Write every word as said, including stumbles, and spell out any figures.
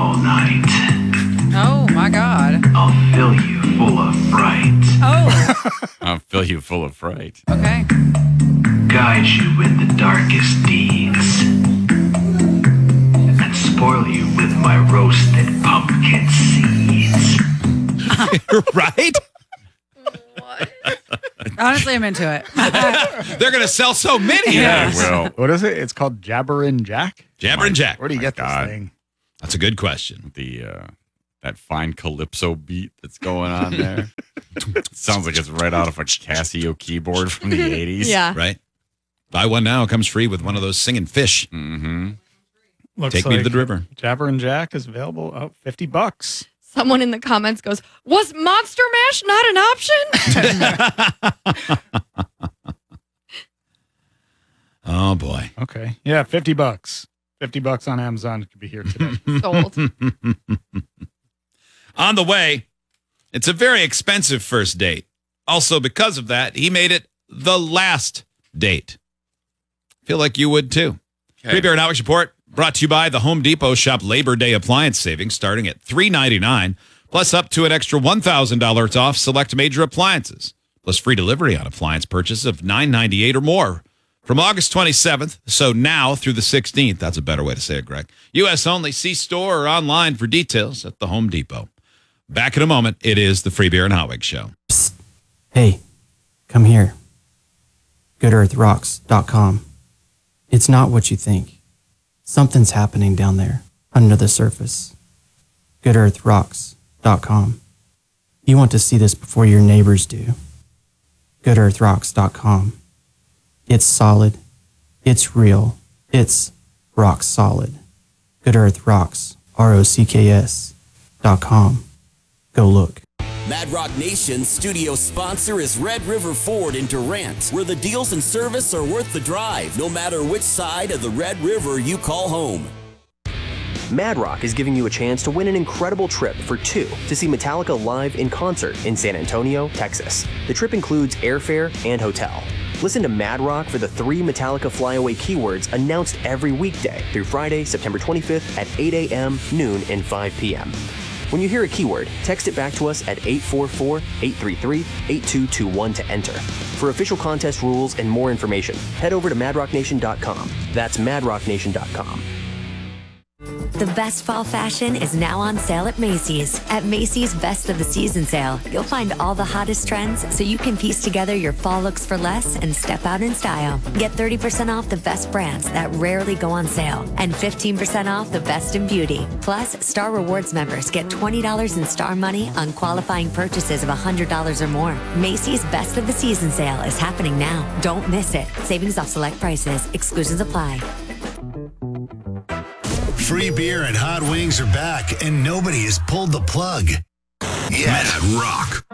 all night. Oh, my God. I'll fill you full of fright. Oh. I'll fill you full of fright. Okay. Guide you in the darkest deeds. And spoil you with my roasted pumpkin seeds. Right? Honestly, I'm into it. They're going to sell so many. Yeah, of these. well, What is it? It's called Jabberin' Jack? Jabberin' Jack. Where do you get God. this thing? That's a good question. the uh, that fine calypso beat that's going on there. Sounds like it's right out of a Casio keyboard from the eighties. Yeah. Right? Buy one now. Comes free with one of those singing fish. Mm-hmm. Looks Take me to like the river. Jabberin' Jack is available. Oh, fifty bucks. Someone in the comments goes, was Monster Mash not an option? Oh, boy. Okay. Yeah, fifty bucks. fifty bucks on Amazon. It could be here today. Sold. On the way, it's a very expensive first date. Also, because of that, he made it the last date. Feel like you would too. Okay. Free Beer and Alex Report brought to you by the Home Depot. Shop Labor Day appliance savings starting at three ninety-nine, plus up to an extra one thousand dollars off select major appliances, plus free delivery on appliance purchase of nine ninety-eight or more. From August twenty-seventh, so now through the sixteenth. That's a better way to say it, Greg. U S only. See store or online for details at the Home Depot. Back in a moment. It is the Free Beer and Hotwig Show. Hey, come here. good earth rocks dot com. It's not what you think. Something's happening down there, under the surface. good earth rocks dot com. You want to see this before your neighbors do. good earth rocks dot com. It's solid. It's real. It's rock solid. Good Earth Rocks, R O C K S dot com. Go look. Mad Rock Nation's studio sponsor is Red River Ford in Durant, where the deals and service are worth the drive, no matter which side of the Red River you call home. Mad Rock is giving you a chance to win an incredible trip for two to see Metallica live in concert in San Antonio, Texas. The trip includes airfare and hotel. Listen to Mad Rock for the three Metallica flyaway keywords announced every weekday through Friday, September twenty-fifth at eight a.m., noon, and five p.m. When you hear a keyword, text it back to us at eight four four, eight three three, eight two two one to enter. For official contest rules and more information, head over to mad rock nation dot com. That's mad rock nation dot com. The best fall fashion is now on sale at Macy's. At Macy's Best of the Season sale, you'll find all the hottest trends so you can piece together your fall looks for less and step out in style. Get thirty percent off the best brands that rarely go on sale and fifteen percent off the best in beauty. Plus, Star Rewards members get twenty dollars in Star Money on qualifying purchases of one hundred dollars or more. Macy's Best of the Season sale is happening now. Don't miss it. Savings off select prices. Exclusions apply. Free beer and hot wings are back, and nobody has pulled the plug. Yes. Mad Rock.